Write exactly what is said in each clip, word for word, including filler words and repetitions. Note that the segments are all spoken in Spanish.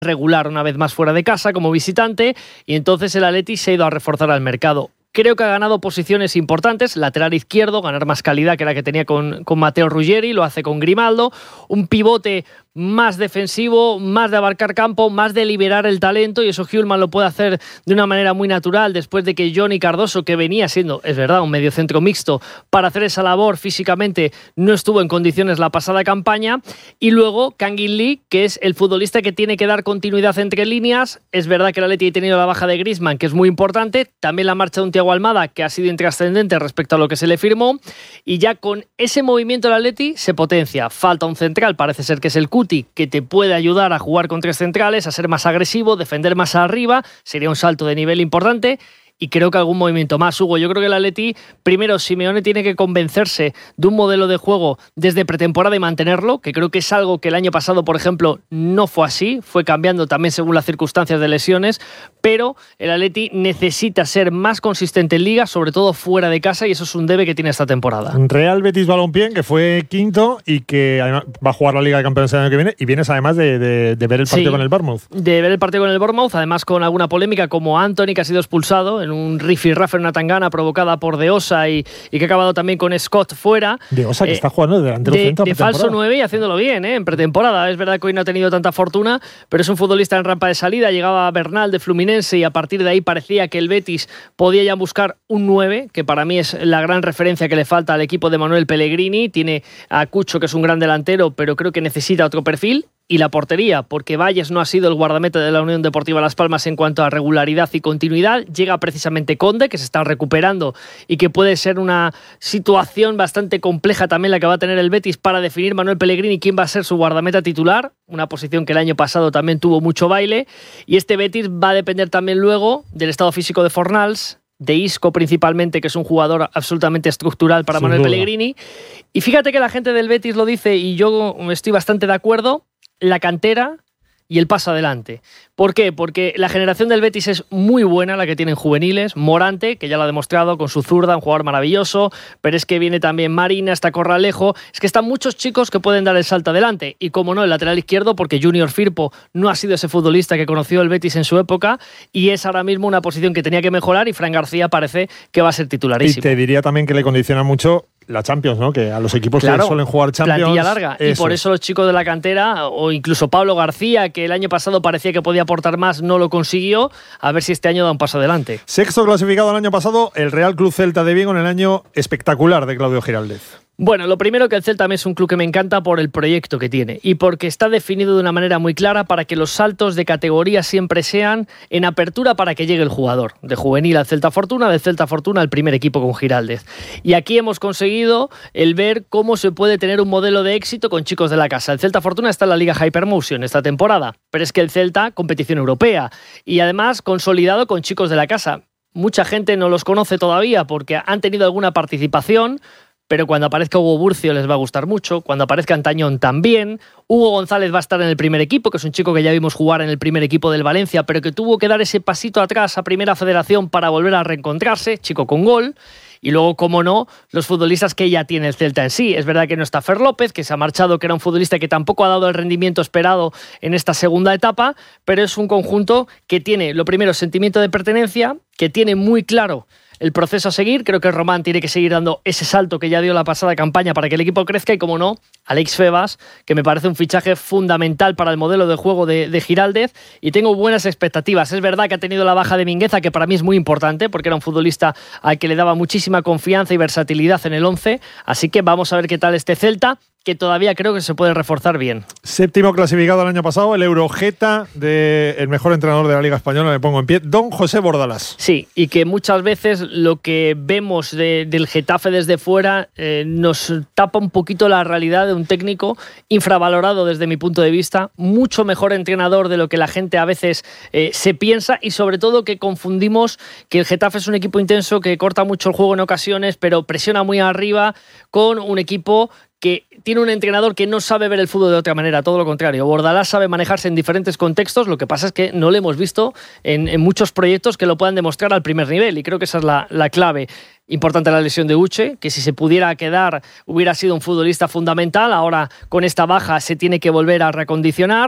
regular una vez más fuera de casa como visitante, y entonces el Atleti se ha ido a reforzar al mercado. Creo que ha ganado posiciones importantes, lateral izquierdo, ganar más calidad que la que tenía con, con Matteo Ruggeri, lo hace con Grimaldo, un pivote más defensivo, más de abarcar campo, más de liberar el talento, y eso Hjulmand lo puede hacer de una manera muy natural después de que Johnny Cardoso, que venía siendo, es verdad, un mediocentro mixto para hacer esa labor físicamente, no estuvo en condiciones la pasada campaña. Y luego Kangin Lee, que es el futbolista que tiene que dar continuidad entre líneas. Es verdad que el Atleti ha tenido la baja de Griezmann, que es muy importante, también la marcha de un Thiago Almada, que ha sido intrascendente respecto a lo que se le firmó, y ya con ese movimiento el Atleti se potencia. Falta un central, parece ser que es el Cuti, que te puede ayudar a jugar con tres centrales, a ser más agresivo, defender más arriba, sería un salto de nivel importante. Y creo que algún movimiento más, Hugo. Yo creo que el Atleti, primero, Simeone tiene que convencerse de un modelo de juego desde pretemporada y mantenerlo, que creo que es algo que el año pasado, por ejemplo, no fue así, fue cambiando también según las circunstancias de lesiones, pero el Atleti necesita ser más consistente en Liga, sobre todo fuera de casa, y eso es un debe que tiene esta temporada. Real Betis Balompié, que fue quinto y que además va a jugar la Liga de Campeones el año que viene, y vienes además de, de, de ver el partido sí, con el Bournemouth. De ver el partido con el Bournemouth, además con alguna polémica como Anthony, que ha sido expulsado en un rifirrafe, en una tangana provocada por De Osa y, y que ha acabado también con Scott fuera. De Osa, que eh, está jugando de delantero de, centro de falso nueve y haciéndolo bien, ¿eh? En pretemporada. Es verdad que hoy no ha tenido tanta fortuna, pero es un futbolista en rampa de salida. Llegaba Bernal de Fluminense y a partir de ahí parecía que el Betis podía ya buscar un nueve, que para mí es la gran referencia que le falta al equipo de Manuel Pellegrini. Tiene a Cucho, que es un gran delantero, pero creo que necesita otro perfil. Y la portería, porque Valles no ha sido el guardameta de la Unión Deportiva Las Palmas en cuanto a regularidad y continuidad. Llega precisamente Conde, que se está recuperando y que puede ser una situación bastante compleja también la que va a tener el Betis para definir Manuel Pellegrini quién va a ser su guardameta titular, una posición que el año pasado también tuvo mucho baile. Y este Betis va a depender también luego del estado físico de Fornals, de Isco principalmente, que es un jugador absolutamente estructural para Sin Manuel duda. Pellegrini. Y fíjate que la gente del Betis lo dice y yo estoy bastante de acuerdo: la cantera y el paso adelante. ¿Por qué? Porque la generación del Betis es muy buena, la que tienen juveniles. Morante, que ya lo ha demostrado con su zurda, un jugador maravilloso, pero es que viene también Marina, está Corralejo. Es que están muchos chicos que pueden dar el salto adelante. Y como no, el lateral izquierdo, porque Junior Firpo no ha sido ese futbolista que conoció el Betis en su época y es ahora mismo una posición que tenía que mejorar, y Fran García parece que va a ser titularísimo. Y te diría también que le condiciona mucho la Champions, ¿no? Que a los equipos claro, que suelen jugar Champions, plantilla larga. Eso. Y por eso los chicos de la cantera, o incluso Pablo García, que el año pasado parecía que podía aportar más, no lo consiguió. A ver si este año da un paso adelante. Sexto clasificado el año pasado, el Real Club Celta de Vigo, en el año espectacular de Claudio Giraldez. Bueno, lo primero, que el Celta es un club que me encanta por el proyecto que tiene y porque está definido de una manera muy clara para que los saltos de categoría siempre sean en apertura para que llegue el jugador. De juvenil al Celta Fortuna, del Celta Fortuna al primer equipo con Giraldez. Y aquí hemos conseguido el ver cómo se puede tener un modelo de éxito con chicos de la casa. El Celta Fortuna está en la Liga Hypermotion esta temporada, pero es que el Celta, competición europea, y además consolidado con chicos de la casa. Mucha gente no los conoce todavía porque han tenido alguna participación, pero cuando aparezca Hugo Burcio les va a gustar mucho, cuando aparezca Antañón también. Hugo González va a estar en el primer equipo, que es un chico que ya vimos jugar en el primer equipo del Valencia, pero que tuvo que dar ese pasito atrás a Primera Federación para volver a reencontrarse, chico con gol. Y luego, como no, los futbolistas que ya tiene el Celta en sí. Es verdad que no está Fer López, que se ha marchado, que era un futbolista que tampoco ha dado el rendimiento esperado en esta segunda etapa, pero es un conjunto que tiene, lo primero, sentimiento de pertenencia, que tiene muy claro el proceso a seguir. Creo que Román tiene que seguir dando ese salto que ya dio la pasada campaña para que el equipo crezca, y como no, Alex Febas, que me parece un fichaje fundamental para el modelo de juego de, de Giraldez, y tengo buenas expectativas. Es verdad que ha tenido la baja de Mingueza, que para mí es muy importante porque era un futbolista al que le daba muchísima confianza y versatilidad en el once, así que vamos a ver qué tal este Celta, que todavía creo que se puede reforzar bien. Séptimo clasificado el año pasado, el Eurogeta del mejor entrenador de la Liga Española, me pongo en pie, don José Bordalás. Sí, y que muchas veces lo que vemos de, del Getafe desde fuera eh, nos tapa un poquito la realidad de un técnico infravalorado desde mi punto de vista, mucho mejor entrenador de lo que la gente a veces eh, se piensa, y sobre todo que confundimos que el Getafe es un equipo intenso que corta mucho el juego en ocasiones, pero presiona muy arriba, con un equipo que tiene un entrenador que no sabe ver el fútbol de otra manera, todo lo contrario. Bordalás sabe manejarse en diferentes contextos, lo que pasa es que no le hemos visto en, en muchos proyectos que lo puedan demostrar al primer nivel, y creo que esa es la, la clave. Importante la lesión de Uche, que si se pudiera quedar hubiera sido un futbolista fundamental. Ahora con esta baja se tiene que volver a recondicionar.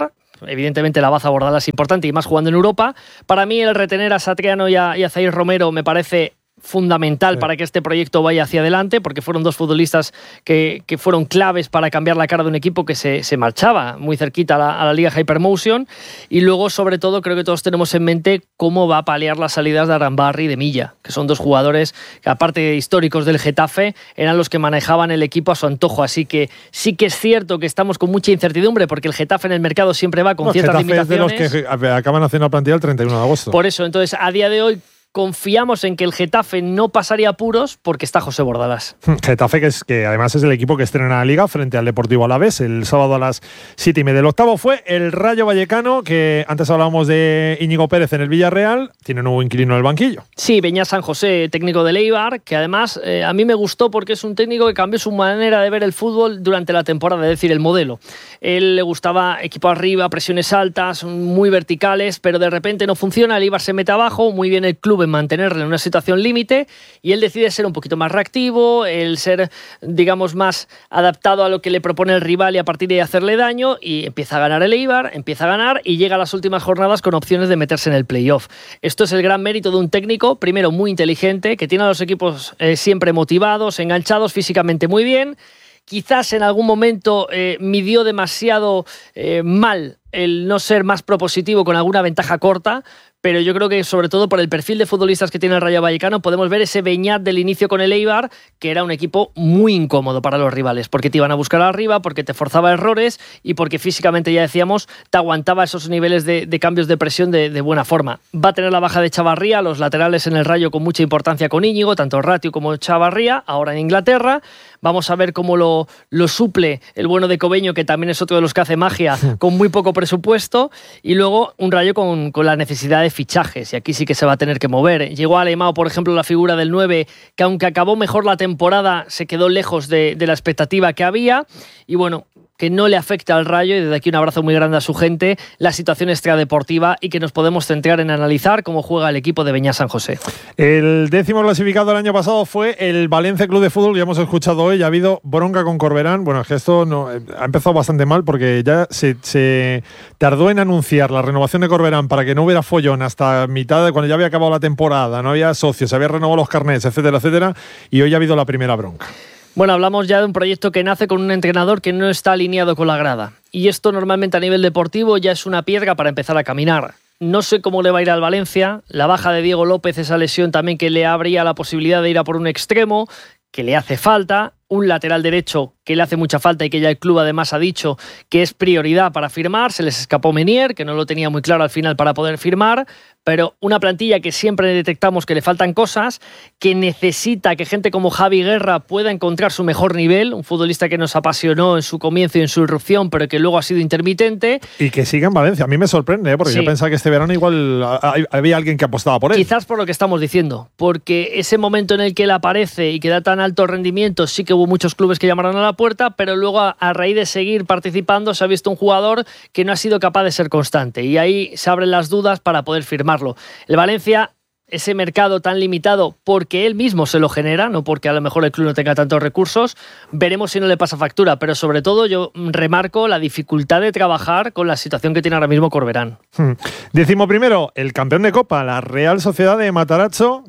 evidentemente la baza Bordalás es importante y más jugando en Europa. Para mí el retener a Satriano y a, y a Zaire Romero me parece fundamental sí. para que este proyecto vaya hacia adelante, porque fueron dos futbolistas que, que fueron claves para cambiar la cara de un equipo que se, se marchaba muy cerquita a la, a la Liga Hypermotion. Y luego, sobre todo, creo que todos tenemos en mente cómo va a paliar las salidas de Arambarri y de Milla, que son dos jugadores que, aparte de históricos del Getafe, eran los que manejaban el equipo a su antojo. Así que sí que es cierto que estamos con mucha incertidumbre, porque el Getafe en el mercado siempre va con no, ciertas Getafe limitaciones. Es de los que acaban haciendo la plantilla el treinta y uno de agosto. Por eso, entonces, a día de hoy confiamos en que el Getafe no pasaría apuros porque está José Bordalás. Getafe, que, es, que además es el equipo que estrena la Liga frente al Deportivo Alavés el sábado a las siete y media. El octavo fue el Rayo Vallecano, que antes hablábamos de Íñigo Pérez en el Villarreal, tiene un nuevo inquilino en el banquillo. Sí, Beñat San José, técnico del Eibar, que además eh, a mí me gustó porque es un técnico que cambió su manera de ver el fútbol durante la temporada, es decir, el modelo. Él le gustaba equipo arriba, presiones altas, muy verticales, pero de repente no funciona, el Eibar se mete abajo, muy bien el club en mantenerle en una situación límite, y él decide ser un poquito más reactivo, el ser, digamos, más adaptado a lo que le propone el rival y a partir de ahí hacerle daño, y empieza a ganar el Eibar, empieza a ganar y llega a las últimas jornadas con opciones de meterse en el playoff. Esto es el gran mérito de un técnico, primero muy inteligente, que tiene a los equipos eh, siempre motivados, enganchados, físicamente muy bien. Quizás en algún momento eh, midió demasiado eh, mal el no ser más propositivo con alguna ventaja corta, pero yo creo que sobre todo por el perfil de futbolistas que tiene el Rayo Vallecano podemos ver ese Beñat del inicio con el Eibar, que era un equipo muy incómodo para los rivales, porque te iban a buscar arriba, porque te forzaba errores y porque físicamente, ya decíamos, te aguantaba esos niveles de, de cambios de presión de, de buena forma. Va a tener la baja de Chavarría, los laterales en el Rayo con mucha importancia con Íñigo, tanto Ratio como Chavarría, ahora en Inglaterra. Vamos a ver cómo lo, lo suple el bueno de Cobeño, que también es otro de los que hace magia, con muy poco presupuesto. Y luego un Rayo con, con la necesidad de fichajes, y aquí sí que se va a tener que mover. Llegó a Alemão, por ejemplo, la figura del nueve, que aunque acabó mejor la temporada, se quedó lejos de, de la expectativa que había. Y bueno, que no le afecta al Rayo, y desde aquí un abrazo muy grande a su gente, la situación extradeportiva, y que nos podemos centrar en analizar cómo juega el equipo de Beñat San José. El décimo clasificado el año pasado fue el Valencia Club de Fútbol, ya hemos escuchado hoy, ya ha habido bronca con Corberán. Bueno, es que esto no, ha empezado bastante mal, porque ya se, se tardó en anunciar la renovación de Corberán para que no hubiera follón hasta mitad de cuando ya había acabado la temporada, no había socios, se había renovado los carnets, etcétera, etcétera, y hoy ha habido la primera bronca. Bueno, hablamos ya de un proyecto que nace con un entrenador que no está alineado con la grada. Y esto normalmente a nivel deportivo ya es una piedra para empezar a caminar. No sé cómo le va a ir al Valencia. La baja de Diego López, esa lesión también que le abría la posibilidad de ir a por un extremo, que le hace falta. Un lateral derecho que le hace mucha falta y que ya el club además ha dicho que es prioridad para firmar. Se les escapó Menier, que no lo tenía muy claro al final para poder firmar, pero una plantilla que siempre detectamos que le faltan cosas, que necesita que gente como Javi Guerra pueda encontrar su mejor nivel, un futbolista que nos apasionó en su comienzo y en su irrupción, pero que luego ha sido intermitente. Y que siga en Valencia. A mí me sorprende, ¿eh? porque sí. yo pensaba que este verano igual había alguien que apostaba por él. Quizás por lo que estamos diciendo, porque ese momento en el que él aparece y que da tan alto rendimiento, sí que hubo muchos clubes que llamaron a la puerta, pero luego a, a raíz de seguir participando se ha visto un jugador que no ha sido capaz de ser constante, y ahí se abren las dudas para poder firmarlo. El Valencia, ese mercado tan limitado porque él mismo se lo genera, no porque a lo mejor el club no tenga tantos recursos, veremos si no le pasa factura, pero sobre todo yo remarco la dificultad de trabajar con la situación que tiene ahora mismo Corberán. Hmm. Décimo primero, el campeón de Copa, la Real Sociedad de Matarazzo,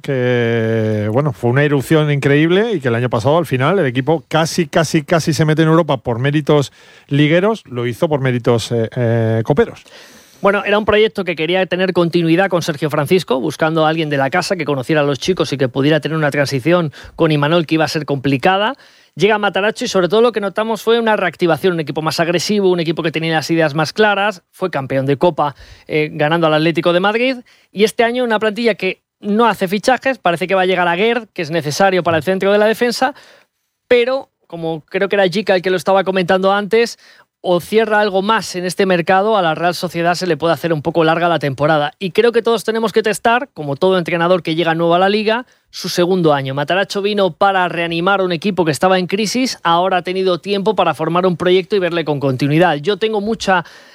que bueno, fue una irrupción increíble y que el año pasado al final el equipo casi, casi, casi se mete en Europa por méritos ligueros, lo hizo por méritos eh, eh, coperos. Bueno, era un proyecto que quería tener continuidad con Sergio Francisco, buscando a alguien de la casa que conociera a los chicos y que pudiera tener una transición con Imanol que iba a ser complicada. Llega Matarazzo y sobre todo lo que notamos fue una reactivación, un equipo más agresivo, un equipo que tenía las ideas más claras, fue campeón de Copa eh, ganando al Atlético de Madrid, y este año una plantilla que no hace fichajes, parece que va a llegar a Guerre, que es necesario para el centro de la defensa, pero como creo que era Jica el que lo estaba comentando antes, o cierra algo más en este mercado, a la Real Sociedad se le puede hacer un poco larga la temporada. Y creo que todos tenemos que testar, como todo entrenador que llega nuevo a la Liga, su segundo año. Matarazzo vino para reanimar un equipo que estaba en crisis, ahora ha tenido tiempo para formar un proyecto y verle con continuidad. Yo tengo mucha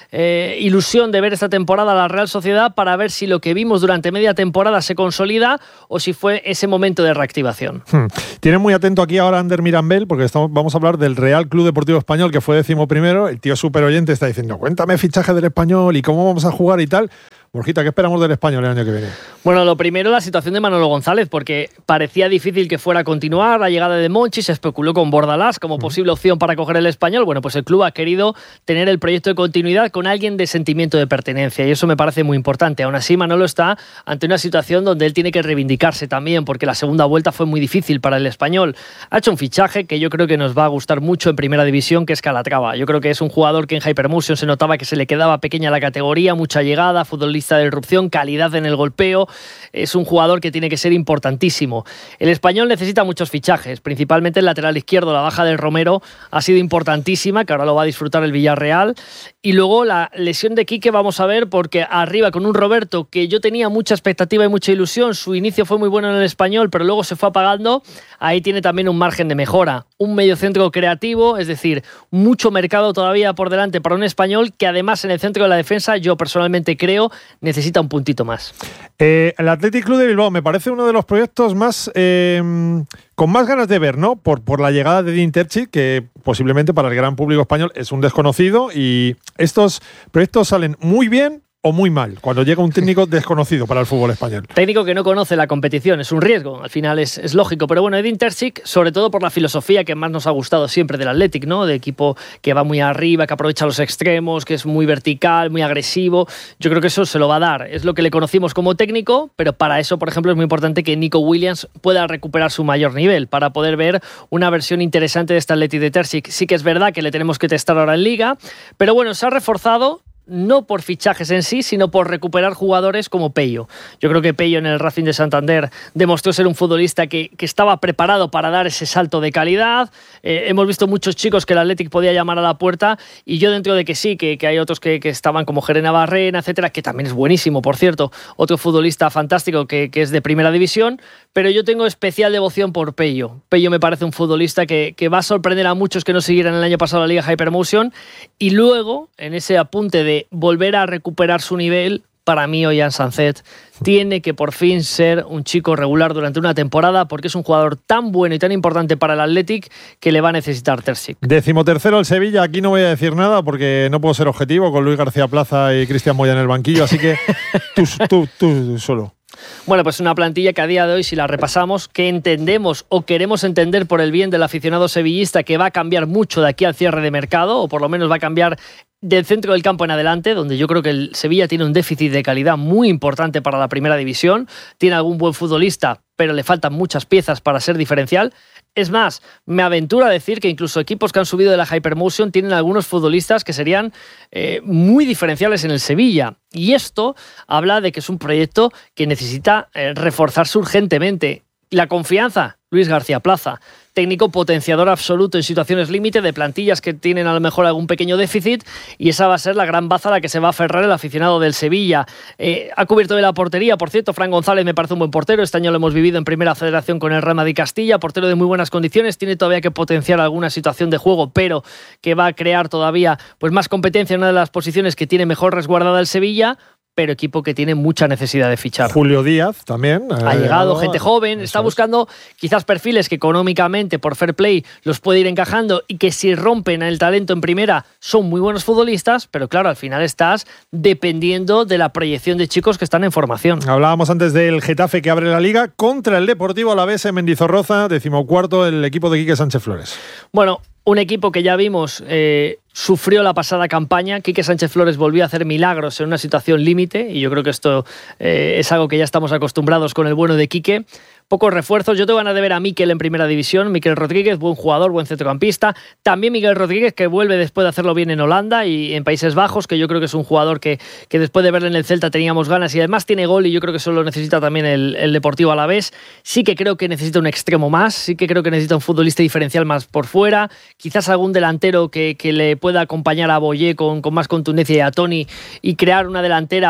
eh, ilusión de ver esta temporada a la Real Sociedad para ver si lo que vimos durante media temporada se consolida o si fue ese momento de reactivación. Hmm. Tienen muy atento aquí ahora Ander Mirambel, porque estamos, vamos a hablar del Real Club Deportivo Español, que fue decimoprimero. El tío súper oyente está diciendo, cuéntame fichaje del Español y cómo vamos a jugar y tal. Borjita, ¿qué esperamos del Español el año que viene? Bueno, lo primero, la situación de Manolo González, porque parecía difícil que fuera a continuar. La llegada de Monchi, se especuló con Bordalás como mm. posible opción para coger el Español. Bueno, pues el club ha querido tener el proyecto de continuidad con alguien de sentimiento de pertenencia, y eso me parece muy importante. Aún así, Manolo está ante una situación donde él tiene que reivindicarse también, porque la segunda vuelta fue muy difícil para el Español. Ha hecho un fichaje que yo creo que nos va a gustar mucho en Primera División, que es Calatrava. Yo creo que es un jugador que en Hypermotion se notaba que se le quedaba pequeña la categoría, mucha llegada, futbolista de irrupción, calidad en el golpeo. Es un jugador que tiene que ser importantísimo. El Español necesita muchos fichajes, principalmente el lateral izquierdo. La baja del Romero ha sido importantísima, que ahora lo va a disfrutar el Villarreal. Y luego la lesión de Quique, vamos a ver, porque arriba con un Roberto que yo tenía mucha expectativa y mucha ilusión. Su inicio fue muy bueno en el Español, pero luego se fue apagando. Ahí tiene también un margen de mejora. Un mediocentro creativo, es decir, mucho mercado todavía por delante para un Español que además en el centro de la defensa, yo personalmente creo, necesita un puntito más. Eh, el Athletic Club de Bilbao me parece uno de los proyectos más eh, con más ganas de ver, ¿no? Por, por la llegada de Edin Terzic, que posiblemente para el gran público español es un desconocido, y estos proyectos salen muy bien o muy mal cuando llega un técnico desconocido para el fútbol español. Técnico que no conoce la competición, es un riesgo, al final es, es lógico, pero bueno, Edin Terzic, sobre todo por la filosofía que más nos ha gustado siempre del Athletic, ¿no? De equipo que va muy arriba, que aprovecha los extremos, que es muy vertical, muy agresivo. Yo creo que eso se lo va a dar, es lo que le conocimos como técnico, pero para eso, por ejemplo, es muy importante que Nico Williams pueda recuperar su mayor nivel, para poder ver una versión interesante de este Athletic de Terzic. Sí que es verdad que le tenemos que testar ahora en Liga, pero bueno, se ha reforzado no por fichajes en sí, sino por recuperar jugadores como Pello. Yo creo que Pello en el Racing de Santander demostró ser un futbolista que, que estaba preparado para dar ese salto de calidad. Eh, hemos visto muchos chicos que el Athletic podía llamar a la puerta, y yo dentro de que sí, que, que hay otros que, que estaban como Jerena Barrena, etcétera, que también es buenísimo, por cierto, otro futbolista fantástico que, que es de Primera División, pero yo tengo especial devoción por Pello. Pello me parece un futbolista que, que va a sorprender a muchos que no siguieran el año pasado la Liga Hypermotion, y luego, en ese apunte de volver a recuperar su nivel, para mí Ollán Sancet tiene que por fin ser un chico regular durante una temporada, porque es un jugador tan bueno y tan importante para el Athletic que le va a necesitar Terzic. Decimotercero el Sevilla, aquí no voy a decir nada porque no puedo ser objetivo con Luis García Plaza y Cristian Moya en el banquillo, así que tú, tú, tú solo. Bueno, pues una plantilla que a día de hoy, si la repasamos, que entendemos o queremos entender por el bien del aficionado sevillista, que va a cambiar mucho de aquí al cierre de mercado, o por lo menos va a cambiar del centro del campo en adelante, donde yo creo que el Sevilla tiene un déficit de calidad muy importante para la Primera División. Tiene algún buen futbolista, pero le faltan muchas piezas para ser diferencial. Es más, me aventuro a decir que incluso equipos que han subido de la Hypermotion tienen algunos futbolistas que serían eh, muy diferenciales en el Sevilla. Y esto habla de que es un proyecto que necesita eh, reforzarse urgentemente. La confianza, Luis García Plaza, técnico potenciador absoluto en situaciones límite de plantillas que tienen a lo mejor algún pequeño déficit, y esa va a ser la gran baza a la que se va a aferrar el aficionado del Sevilla. Eh, ha cubierto de la portería, por cierto, Fran González me parece un buen portero, este año lo hemos vivido en Primera Federación con el Real Madrid Castilla, portero de muy buenas condiciones, tiene todavía que potenciar alguna situación de juego, pero que va a crear todavía pues más competencia en una de las posiciones que tiene mejor resguardada el Sevilla, pero equipo que tiene mucha necesidad de fichar. Julio Díaz también. Ha, ha llegado, llegado, gente joven, está buscando quizás perfiles que económicamente, por fair play, los puede ir encajando, y que si rompen el talento en primera son muy buenos futbolistas, pero claro, al final estás dependiendo de la proyección de chicos que están en formación. Hablábamos antes del Getafe, que abre la Liga contra el Deportivo Alavés en Mendizorroza, decimocuarto el equipo de Quique Sánchez Flores. Bueno, un equipo que ya vimos eh, sufrió la pasada campaña. Quique Sánchez Flores volvió a hacer milagros en una situación límite, y yo creo que esto eh, es algo que ya estamos acostumbrados con el bueno de Quique. Pocos refuerzos. Yo tengo ganas de ver a Mikel en Primera División. Mikel Rodríguez, buen jugador, buen centrocampista. También Miguel Rodríguez, que vuelve después de hacerlo bien en Holanda y en Países Bajos, que yo creo que es un jugador que, que después de verle en el Celta teníamos ganas, y además tiene gol, y yo creo que eso lo necesita también el, el Deportivo Alavés. Sí que creo que necesita un extremo más, sí que creo que necesita un futbolista diferencial más por fuera, quizás algún delantero que, que le pueda acompañar a Boyé con, con más contundencia y a Toni, y crear una delantera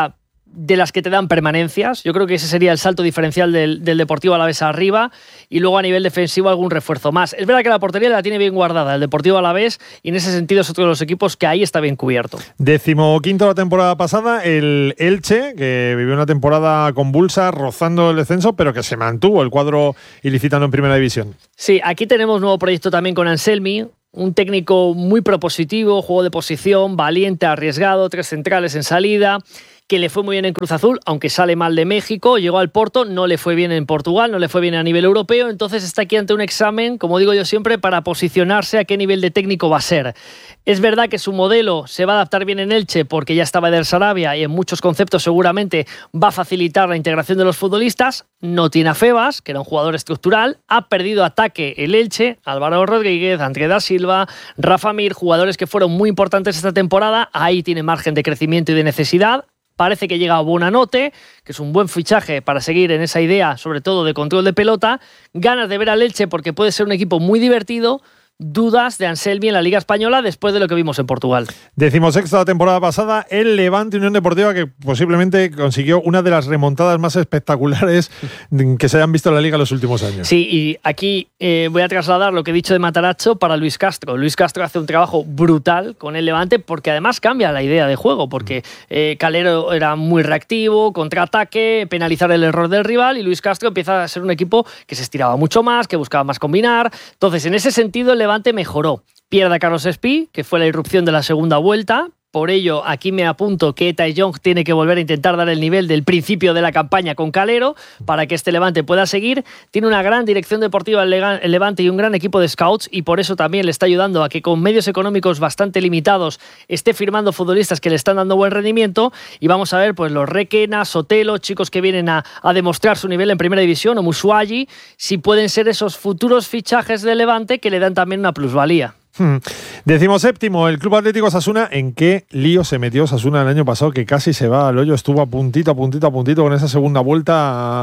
de las que te dan permanencias. Yo creo que ese sería el salto diferencial del, del Deportivo Alavés arriba, y luego a nivel defensivo algún refuerzo más. Es verdad que la portería la tiene bien guardada el Deportivo Alavés, y en ese sentido es otro de los equipos que ahí está bien cubierto. Decimoquinto la temporada pasada, el Elche, que vivió una temporada convulsa, rozando el descenso, pero que se mantuvo el cuadro ilicitano en primera división. Sí, aquí tenemos nuevo proyecto también con Anselmi. Un técnico muy propositivo, juego de posición, valiente, arriesgado, tres centrales en salida, que le fue muy bien en Cruz Azul, aunque sale mal de México, llegó al Porto, no le fue bien en Portugal, no le fue bien a nivel europeo, entonces está aquí ante un examen, como digo yo siempre, para posicionarse a qué nivel de técnico va a ser. Es verdad que su modelo se va a adaptar bien en Elche porque ya estaba Eder Sarabia y en muchos conceptos seguramente va a facilitar la integración de los futbolistas. No tiene a Febas, que era un jugador estructural, ha perdido ataque el Elche, Álvaro Rodríguez, André da Silva, Rafa Mir, jugadores que fueron muy importantes esta temporada, ahí tiene margen de crecimiento y de necesidad. Parece que llega a Buonanotte, que es un buen fichaje para seguir en esa idea, sobre todo de control de pelota. Ganas de ver al Elche porque puede ser un equipo muy divertido. Dudas de Anselmi en la Liga Española después de lo que vimos en Portugal. Decimosexta la temporada pasada, el Levante Unión Deportiva, que posiblemente consiguió una de las remontadas más espectaculares que se hayan visto en la Liga en los últimos años. Sí, y aquí eh, voy a trasladar lo que he dicho de Matarazzo para Luis Castro. Luis Castro hace un trabajo brutal con el Levante porque además cambia la idea de juego, porque eh, Calero era muy reactivo, contraataque, penalizar el error del rival, y Luis Castro empieza a ser un equipo que se estiraba mucho más, que buscaba más combinar. Entonces, en ese sentido, el Levante mejoró. Pierde a Carlos Espí, que fue la irrupción de la segunda vuelta. Por ello, aquí me apunto que Etae Young tiene que volver a intentar dar el nivel del principio de la campaña con Calero para que este Levante pueda seguir. Tiene una gran dirección deportiva el Levante y un gran equipo de scouts, y por eso también le está ayudando a que con medios económicos bastante limitados esté firmando futbolistas que le están dando buen rendimiento. Y vamos a ver pues los Requena, Sotelo, chicos que vienen a, a demostrar su nivel en primera división, o Musuagi, si pueden ser esos futuros fichajes de Levante que le dan también una plusvalía. Hmm. Decimos séptimo, el Club Atlético Osasuna. ¿En qué lío se metió Osasuna el año pasado? Que casi se va al hoyo, estuvo a puntito, a puntito, a puntito con esa segunda vuelta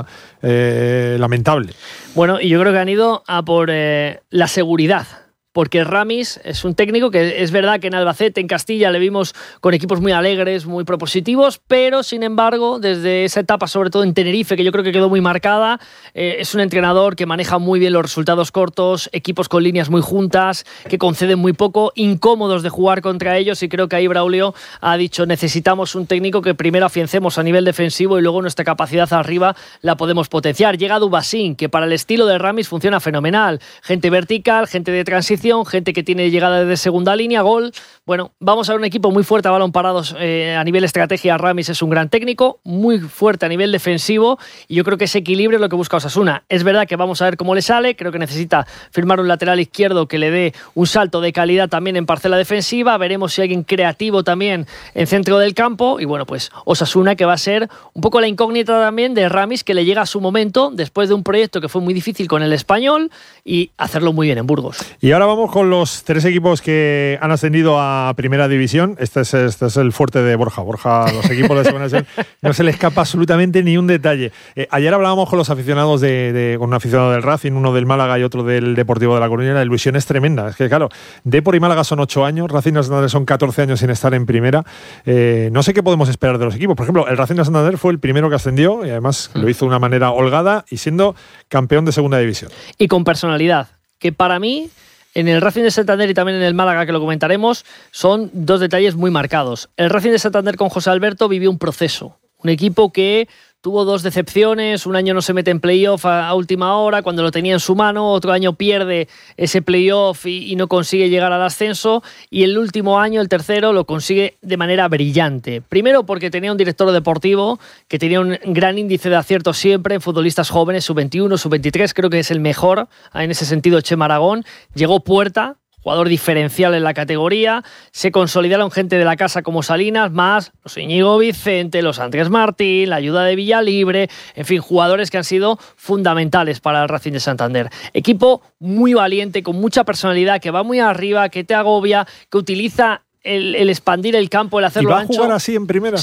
eh, lamentable. Bueno, y yo creo que han ido a por eh, la seguridad. Porque Ramis es un técnico que es verdad que en Albacete, en Castilla, le vimos con equipos muy alegres, muy propositivos, pero sin embargo, desde esa etapa, sobre todo en Tenerife, que yo creo que quedó muy marcada, eh, es un entrenador que maneja muy bien los resultados cortos, equipos con líneas muy juntas, que conceden muy poco, incómodos de jugar contra ellos, y creo que ahí Braulio ha dicho: necesitamos un técnico que primero afiancemos a nivel defensivo y luego nuestra capacidad arriba la podemos potenciar. Llega Dubasín, que para el estilo de Ramis funciona fenomenal, gente vertical, gente de transición, gente que tiene llegada de segunda línea, gol. Bueno, vamos a ver un equipo muy fuerte a balón parados eh, a nivel estrategia. Ramis es un gran técnico, muy fuerte a nivel defensivo, y yo creo que ese equilibrio es lo que busca Osasuna. Es verdad que vamos a ver cómo le sale, creo que necesita firmar un lateral izquierdo que le dé un salto de calidad también en parcela defensiva. Veremos si hay alguien creativo también en centro del campo, y bueno, pues Osasuna, que va a ser un poco la incógnita también de Ramis, que le llega a su momento después de un proyecto que fue muy difícil con el Español y hacerlo muy bien en Burgos. Y ahora vamos con los tres equipos que han ascendido a Primera División. Este es, este es el fuerte de Borja. Borja, los equipos de Segunda División no se le escapa absolutamente ni un detalle. Eh, ayer hablábamos con los aficionados, de, de, con un aficionado del Racing, uno del Málaga y otro del Deportivo de La Coruña. La ilusión es tremenda. Es que, claro, Depor y Málaga son ocho años, Racing de Santander son catorce años sin estar en Primera. Eh, no sé qué podemos esperar de los equipos. Por ejemplo, el Racing de Santander fue el primero que ascendió, y además lo hizo de una manera holgada y siendo campeón de Segunda División. Y con personalidad, que para mí, en el Racing de Santander y también en el Málaga, que lo comentaremos, son dos detalles muy marcados. El Racing de Santander con José Alberto vivió un proceso. Un equipo que tuvo dos decepciones, un año no se mete en playoff a, a última hora cuando lo tenía en su mano, otro año pierde ese playoff y, y no consigue llegar al ascenso, y el último año, el tercero, lo consigue de manera brillante. Primero porque tenía un director deportivo que tenía un gran índice de acierto siempre en futbolistas jóvenes, sub veintiuno, sub veintitrés, creo que es el mejor en ese sentido, Chema Aragón. Llegó Puerta, jugador diferencial en la categoría, se consolidaron gente de la casa como Salinas, más los Íñigo Vicente, los Andrés Martín, la ayuda de Villalibre, en fin, jugadores que han sido fundamentales para el Racing de Santander. Equipo muy valiente, con mucha personalidad, que va muy arriba, que te agobia, que utiliza el, el expandir el campo, el hacerlo ancho. ¿Y va a ancho. jugar así en Primera? Sí.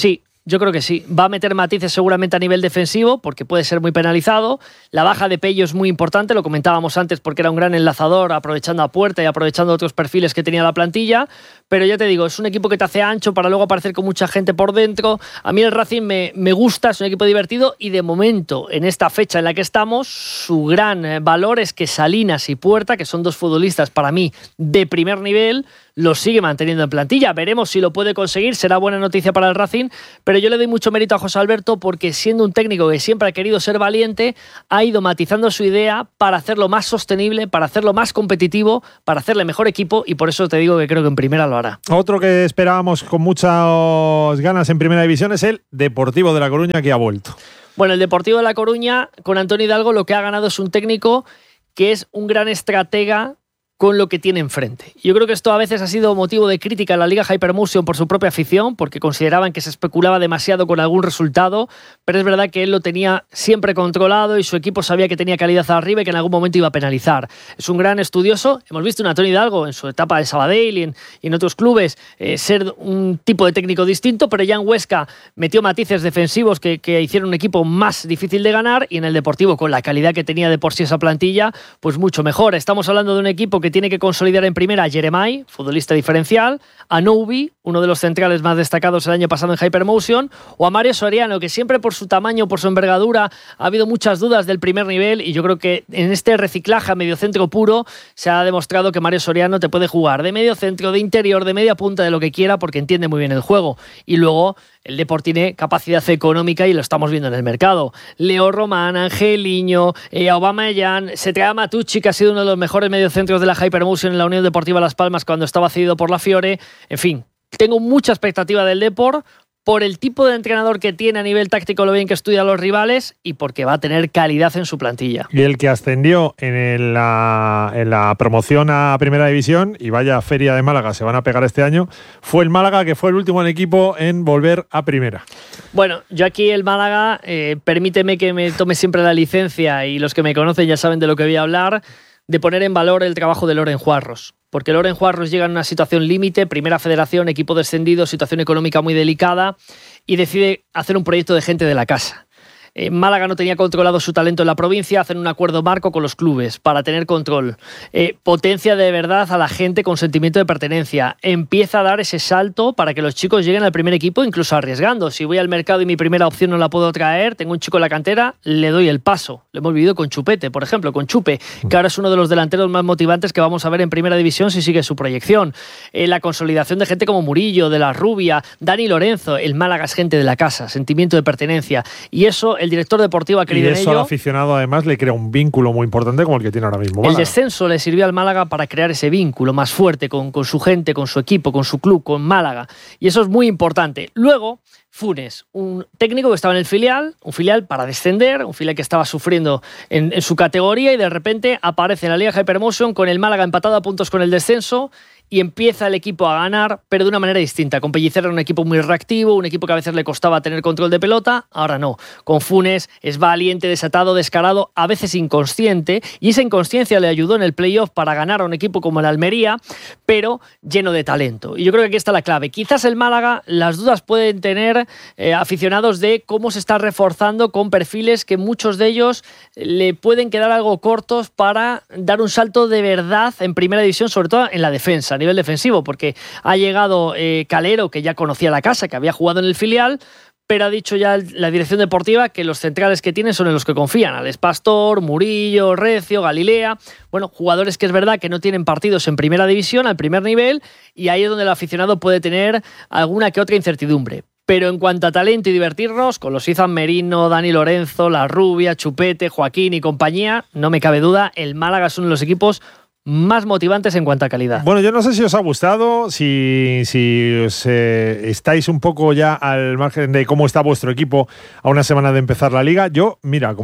Yo creo que sí. Va a meter matices seguramente a nivel defensivo porque puede ser muy penalizado. La baja de Pello es muy importante, lo comentábamos antes porque era un gran enlazador, aprovechando a puerta y aprovechando otros perfiles que tenía la plantilla. Pero ya te digo, es un equipo que te hace ancho para luego aparecer con mucha gente por dentro. A mí el Racing me, me gusta, es un equipo divertido y de momento, en esta fecha en la que estamos, su gran valor es que Salinas y Puerta, que son dos futbolistas para mí de primer nivel, lo sigue manteniendo en plantilla. Veremos si lo puede conseguir, será buena noticia para el Racing, pero yo le doy mucho mérito a José Alberto porque siendo un técnico que siempre ha querido ser valiente, ha ido matizando su idea para hacerlo más sostenible, para hacerlo más competitivo, para hacerle mejor equipo y por eso te digo que creo que en primera lo hará. Otro que esperábamos con muchas ganas en primera división es el Deportivo de La Coruña, que ha vuelto. Bueno, el Deportivo de La Coruña, con Antonio Hidalgo, lo que ha ganado es un técnico que es un gran estratega con lo que tiene enfrente. Yo creo que esto a veces ha sido motivo de crítica en la Liga Hypermotion por su propia afición, porque consideraban que se especulaba demasiado con algún resultado, pero es verdad que él lo tenía siempre controlado y su equipo sabía que tenía calidad arriba y que en algún momento iba a penalizar. Es un gran estudioso. Hemos visto a Antonio Hidalgo en su etapa de Sabadell y en, y en otros clubes eh, ser un tipo de técnico distinto, pero ya en Huesca metió matices defensivos que, que hicieron un equipo más difícil de ganar y en el Deportivo, con la calidad que tenía de por sí esa plantilla, pues mucho mejor. Estamos hablando de un equipo que tiene que consolidar en primera a Jeremai, futbolista diferencial, a Noubi, uno de los centrales más destacados el año pasado en Hypermotion, o a Mario Soriano, que siempre por su tamaño, por su envergadura, ha habido muchas dudas del primer nivel y yo creo que en este reciclaje a mediocentro puro se ha demostrado que Mario Soriano te puede jugar de mediocentro, de interior, de media punta, de lo que quiera, porque entiende muy bien el juego. Y luego el Depor tiene capacidad económica y lo estamos viendo en el mercado. Leo Román, Angeliño, eh, Aubameyang, se trae a Matucci, que ha sido uno de los mejores mediocentros de la Hypermotion en la Unión Deportiva Las Palmas cuando estaba cedido por la Fiore. En fin, tengo mucha expectativa del Depor por el tipo de entrenador que tiene a nivel táctico, lo bien que estudia a los rivales y porque va a tener calidad en su plantilla. Y el que ascendió en, el, la, en la promoción a Primera División, y vaya feria de Málaga se van a pegar este año, fue el Málaga, que fue el último en equipo en volver a Primera. Bueno, yo aquí el Málaga, eh, permíteme que me tome siempre la licencia, y los que me conocen ya saben de lo que voy a hablar, de poner en valor el trabajo de Loren Juarros. Porque Loren Juarros llega en una situación límite, primera federación, equipo descendido, situación económica muy delicada, y decide hacer un proyecto de gente de la casa. Eh, Málaga no tenía controlado su talento en la provincia, hacen un acuerdo marco con los clubes para tener control. Eh, potencia de verdad a la gente con sentimiento de pertenencia. Empieza a dar ese salto para que los chicos lleguen al primer equipo, incluso arriesgando. Si voy al mercado y mi primera opción no la puedo traer, tengo un chico en la cantera, le doy el paso. Lo hemos vivido con Chupete, por ejemplo, con Chupe, que ahora es uno de los delanteros más motivantes que vamos a ver en Primera División si sigue su proyección. Eh, la consolidación de gente como Murillo, de la Rubia, Dani Lorenzo. El Málaga es gente de la casa, sentimiento de pertenencia. Y eso el director deportivo ha creído en ello. Y eso al aficionado además le crea un vínculo muy importante como el que tiene ahora mismo Málaga. El descenso le sirvió al Málaga para crear ese vínculo más fuerte con, con su gente, con su equipo, con su club, con Málaga. Y eso es muy importante. Luego, Funes, un técnico que estaba en el filial, un filial para descender, un filial que estaba sufriendo en, en su categoría y de repente aparece en la Liga Hypermotion con el Málaga empatado a puntos con el descenso y empieza el equipo a ganar, pero de una manera distinta. Con Pellicer era un equipo muy reactivo, un equipo que a veces le costaba tener control de pelota, ahora no. Con Funes es valiente, desatado, descarado, a veces inconsciente, y esa inconsciencia le ayudó en el playoff para ganar a un equipo como el Almería, pero lleno de talento. Y yo creo que aquí está la clave. Quizás el Málaga, las dudas pueden tener eh, aficionados de cómo se está reforzando con perfiles que muchos de ellos le pueden quedar algo cortos para dar un salto de verdad en Primera División, sobre todo en la defensa, a nivel defensivo, porque ha llegado eh, Calero, que ya conocía la casa, que había jugado en el filial, pero ha dicho ya la dirección deportiva que los centrales que tienen son en los que confían. Alex Pastor, Murillo, Recio, Galilea. Bueno, jugadores que es verdad que no tienen partidos en Primera División, al primer nivel, y ahí es donde el aficionado puede tener alguna que otra incertidumbre. Pero en cuanto a talento y divertirnos, con los Izan Merino, Dani Lorenzo, La Rubia, Chupete, Joaquín y compañía, no me cabe duda, el Málaga es uno de los equipos más motivantes en cuanto a calidad. Bueno, yo no sé si os ha gustado, si, si os, eh, estáis un poco ya al margen de cómo está vuestro equipo a una semana de empezar la Liga. Yo, mira,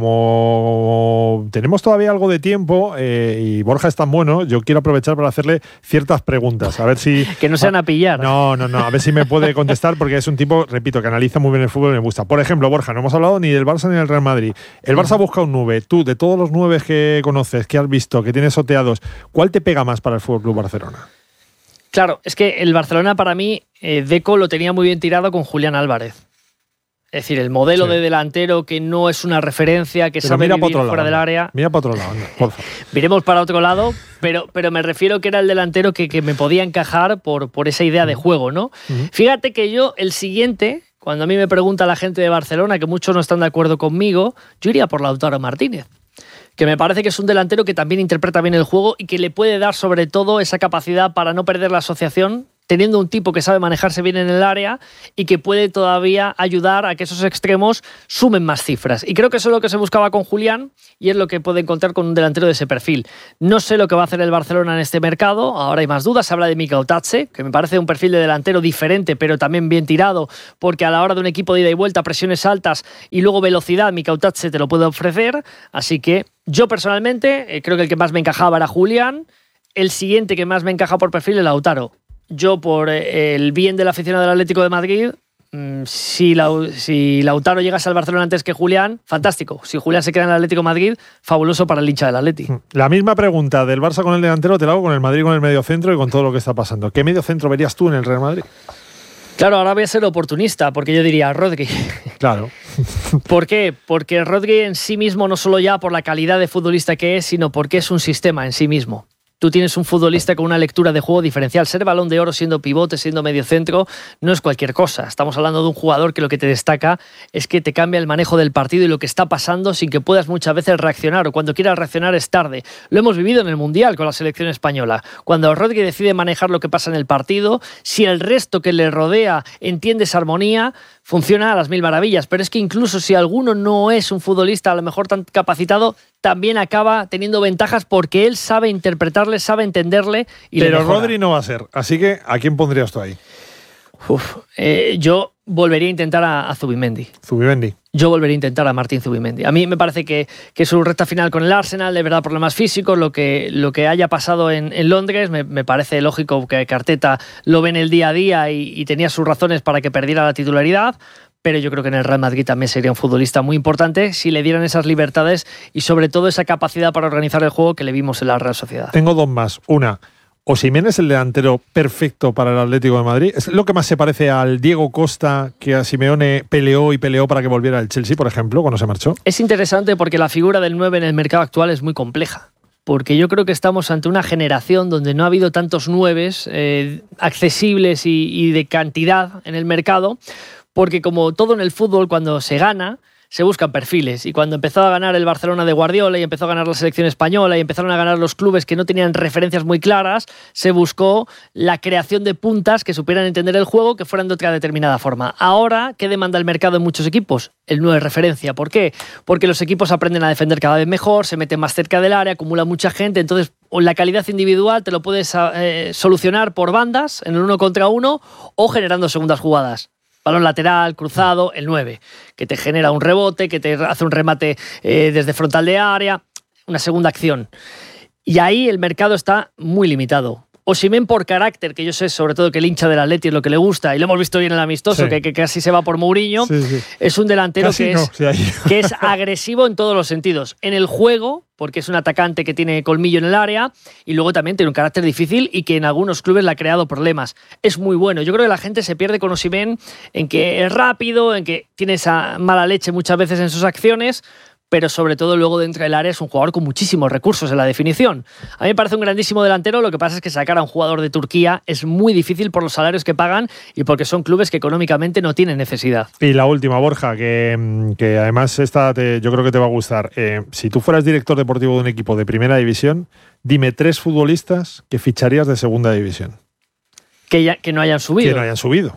como tenemos todavía algo de tiempo eh, y Borja es tan bueno, yo quiero aprovechar para hacerle ciertas preguntas, a ver si... que no sean a pillar. No, no, no, a ver si me puede contestar, porque es un tipo, repito, que analiza muy bien el fútbol y me gusta. Por ejemplo, Borja, no hemos hablado ni del Barça ni del Real Madrid. El Barça busca un nueve. Tú, de todos los nueve que conoces, que has visto, que tienes soteados, ¿cuál te pega más para el F C Barcelona? Claro, es que el Barcelona para mí, eh, Deco lo tenía muy bien tirado con Julián Álvarez. Es decir, el modelo sí. de delantero que no es una referencia, que pero sabe vivir fuera lado, del área. Mira para otro lado, por favor. Miremos para otro lado, pero, pero me refiero que era el delantero que, que me podía encajar por, por esa idea de juego, ¿no? Uh-huh. Fíjate que yo, el siguiente, cuando a mí me pregunta la gente de Barcelona, que muchos no están de acuerdo conmigo, yo iría por Lautaro Martínez, que me parece que es un delantero que también interpreta bien el juego y que le puede dar sobre todo esa capacidad para no perder la asociación, teniendo un tipo que sabe manejarse bien en el área y que puede todavía ayudar a que esos extremos sumen más cifras. Y creo que eso es lo que se buscaba con Julián y es lo que puede encontrar con un delantero de ese perfil. No sé lo que va a hacer el Barcelona en este mercado, ahora hay más dudas, se habla de Mika Otatze, que me parece un perfil de delantero diferente, pero también bien tirado, porque a la hora de un equipo de ida y vuelta, presiones altas y luego velocidad, Mika Otatze te lo puede ofrecer, así que yo personalmente eh, creo que el que más me encajaba era Julián, el siguiente que más me encaja por perfil es Lautaro. Yo, por el bien del aficionado del Atlético de Madrid, si, la, si Lautaro llegase al Barcelona antes que Julián, fantástico. Si Julián se queda en el Atlético de Madrid, fabuloso para el hincha del Atleti. La misma pregunta del Barça con el delantero te la hago con el Madrid con el mediocentro y con todo lo que está pasando. ¿Qué mediocentro verías tú en el Real Madrid? Claro, ahora voy a ser oportunista, porque yo diría Rodri. Claro. ¿Por qué? Porque Rodri en sí mismo, no solo ya por la calidad de futbolista que es, sino porque es un sistema en sí mismo. Tú tienes un futbolista con una lectura de juego diferencial. Ser Balón de Oro siendo pivote, siendo mediocentro, no es cualquier cosa. Estamos hablando de un jugador que lo que te destaca es que te cambia el manejo del partido y lo que está pasando sin que puedas muchas veces reaccionar, o cuando quieras reaccionar es tarde. Lo hemos vivido en el Mundial con la selección española. Cuando Rodri decide manejar lo que pasa en el partido, si el resto que le rodea entiende esa armonía, funciona a las mil maravillas. Pero es que incluso si alguno no es un futbolista a lo mejor tan capacitado, también acaba teniendo ventajas porque él sabe interpretarle, sabe entenderle y Pero le mejora. Rodri no va a ser, así que ¿a quién pondrías tú ahí? Uf, eh, yo volvería a intentar a, a Zubimendi. Zubimendi. Yo volvería a intentar a Martín Zubimendi. A mí me parece que, que su recta final con el Arsenal, de verdad problemas físicos, lo que, lo que haya pasado en, en Londres, me, me parece lógico que Arteta lo ve en el día a día y, y tenía sus razones para que perdiera la titularidad. Pero yo creo que en el Real Madrid también sería un futbolista muy importante si le dieran esas libertades y sobre todo esa capacidad para organizar el juego que le vimos en la Real Sociedad. Tengo dos más. Una, Osimhen es el delantero perfecto para el Atlético de Madrid. ¿Es lo que más se parece al Diego Costa que a Simeone peleó y peleó para que volviera al Chelsea, por ejemplo, cuando se marchó? Es interesante porque la figura del nueve en el mercado actual es muy compleja. Porque yo creo que estamos ante una generación donde no ha habido tantos nueves eh, accesibles y, y de cantidad en el mercado. Porque como todo en el fútbol, cuando se gana, se buscan perfiles. Y cuando empezó a ganar el Barcelona de Guardiola y empezó a ganar la selección española y empezaron a ganar los clubes que no tenían referencias muy claras, se buscó la creación de puntas que supieran entender el juego, que fueran de otra determinada forma. Ahora, ¿qué demanda el mercado en muchos equipos? El nueve referencia. ¿Por qué? Porque los equipos aprenden a defender cada vez mejor, se meten más cerca del área, acumulan mucha gente, entonces la calidad individual te lo puedes eh, solucionar por bandas, en el uno contra uno, o generando segundas jugadas. Balón lateral, cruzado, el nueve, que te genera un rebote, que te hace un remate eh, desde frontal de área, una segunda acción. Y ahí el mercado está muy limitado. Osimhen por carácter, que yo sé sobre todo que el hincha del Atleti es lo que le gusta, y lo hemos visto bien en el amistoso, sí. que, que casi se va por Mourinho, sí, sí. es un delantero que, no, es, sí, que es agresivo en todos los sentidos. En el juego, porque es un atacante que tiene colmillo en el área, y luego también tiene un carácter difícil y que en algunos clubes le ha creado problemas. Es muy bueno. Yo creo que la gente se pierde con Osimhen en que es rápido, en que tiene esa mala leche muchas veces en sus acciones, pero sobre todo luego dentro del área es un jugador con muchísimos recursos en la definición. A mí me parece un grandísimo delantero, lo que pasa es que sacar a un jugador de Turquía es muy difícil por los salarios que pagan y porque son clubes que económicamente no tienen necesidad. Y la última, Borja, que, que además esta te, yo creo que te va a gustar. Eh, si tú fueras director deportivo de un equipo de primera división, dime tres futbolistas que ficharías de segunda división. Que, ya, que no hayan subido. Que no hayan subido.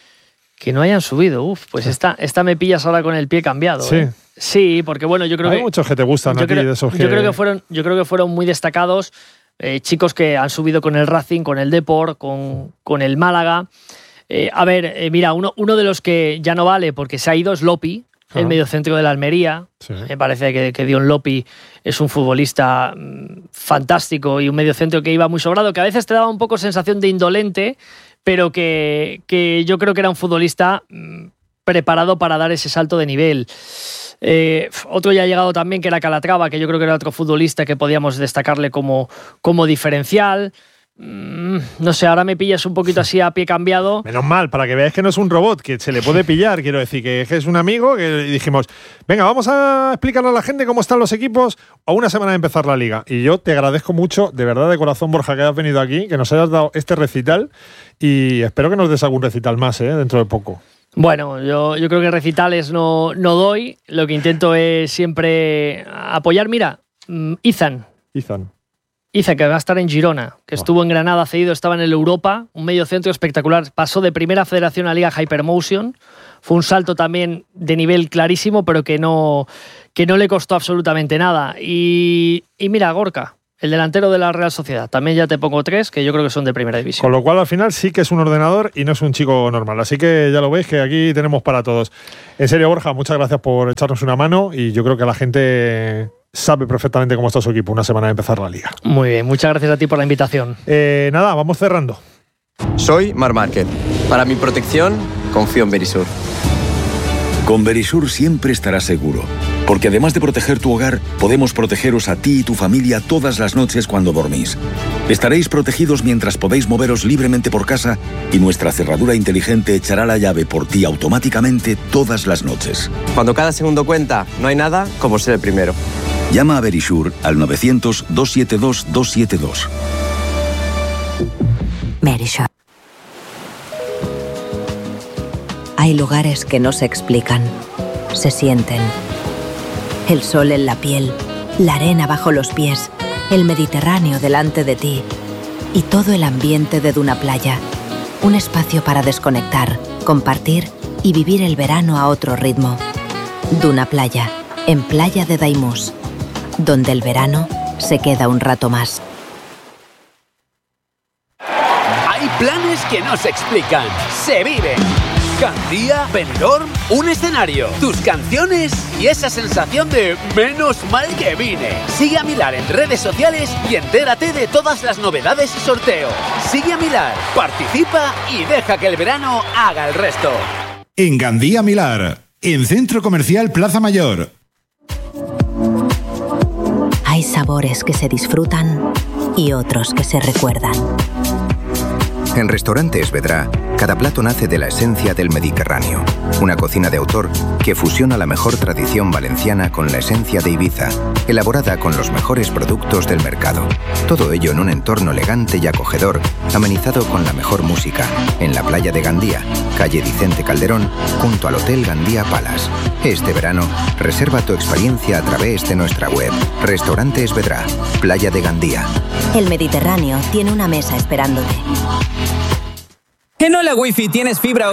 Que no hayan subido. Uf, pues sí. esta, esta me pillas ahora con el pie cambiado. Sí. ¿eh? Sí, porque bueno, yo creo Hay que... Hay muchos que te gustan aquí creo, de esos que... Yo creo que fueron, yo creo que fueron muy destacados eh, chicos que han subido con el Racing, con el Depor, con, con el Málaga. Eh, a ver, eh, mira, uno, uno de los que ya no vale porque se ha ido es Lopi, ah. el mediocentro de la Almería. Sí. Me parece que, que Dion Lopi es un futbolista mmm, fantástico y un mediocentro que iba muy sobrado, que a veces te daba un poco sensación de indolente, pero que, que yo creo que era un futbolista mmm, preparado para dar ese salto de nivel. Eh, otro ya ha llegado también, que era Calatrava, que yo creo que era otro futbolista que podíamos destacarle como, como diferencial. No sé, ahora me pillas un poquito así a pie cambiado. Menos mal, para que veáis que no es un robot, que se le puede pillar, quiero decir, que es un amigo, que dijimos, venga, vamos a explicarle a la gente cómo están los equipos a una semana de empezar la liga. Y yo te agradezco mucho, de verdad, de corazón, Borja, que hayas venido aquí, que nos hayas dado este recital y espero que nos des algún recital más, ¿eh? Dentro de poco. Bueno, yo, yo creo que recitales no, no doy, lo que intento es siempre apoyar. Mira, Izan. Izan. Izan, que va a estar en Girona, que estuvo en Granada cedido, estaba en el Europa, un mediocentro espectacular, pasó de primera federación a Liga Hypermotion, fue un salto también de nivel clarísimo, pero que no, que no le costó absolutamente nada. Y, y mira, Gorka, el delantero de la Real Sociedad, también ya te pongo tres, que yo creo que son de primera división. Con lo cual, al final, sí que es un ordenador y no es un chico normal. Así que ya lo veis, que aquí tenemos para todos. En serio, Borja, muchas gracias por echarnos una mano y yo creo que la gente sabe perfectamente cómo está su equipo una semana de empezar la liga. Muy bien, muchas gracias a ti por la invitación. Eh, nada, vamos cerrando. Soy Mar Márquez. Para mi protección, confío en Verisur. Con Verisur siempre estarás seguro, porque además de proteger tu hogar, podemos protegeros a ti y tu familia todas las noches cuando dormís. Estaréis protegidos mientras podéis moveros libremente por casa y nuestra cerradura inteligente echará la llave por ti automáticamente todas las noches. Cuando cada segundo cuenta, no hay nada como ser el primero. Llama a Verisur al novecientos, doscientos setenta y dos, doscientos setenta y dos. Verisur. Hay lugares que no se explican, se sienten. El sol en la piel, la arena bajo los pies, el Mediterráneo delante de ti y todo el ambiente de Duna Playa. Un espacio para desconectar, compartir y vivir el verano a otro ritmo. Duna Playa, en Playa de Daimús, donde el verano se queda un rato más. Hay planes que no se explican, se viven. Gandía, Benidorm, un escenario, tus canciones y esa sensación de menos mal que vine. Sigue a Milar en redes sociales y entérate de todas las novedades y sorteos. Sigue a Milar, participa y deja que el verano haga el resto. En Gandía Milar, en Centro Comercial Plaza Mayor. Hay sabores que se disfrutan y otros que se recuerdan. En Restaurante Esvedra, cada plato nace de la esencia del Mediterráneo. Una cocina de autor que fusiona la mejor tradición valenciana con la esencia de Ibiza, elaborada con los mejores productos del mercado. Todo ello en un entorno elegante y acogedor, amenizado con la mejor música, en la playa de Gandía, calle Vicente Calderón, junto al Hotel Gandía Palace. Este verano, reserva tu experiencia a través de nuestra web. Restaurante Esvedra, Playa de Gandía. El Mediterráneo tiene una mesa esperándote. En Hola Wifi tienes fibra